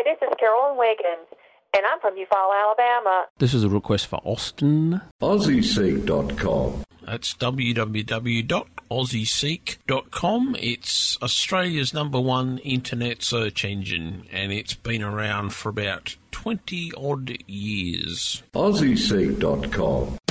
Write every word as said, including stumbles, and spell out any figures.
this is Carolyn Wiggins, and I'm from Eufaula, Alabama. This is a request for Austin. Aussie Seek dot com. That's w w w dot aussie seek dot com. It's Australia's number one internet search engine, and it's been around for about twenty odd years. Aussie Seek dot com.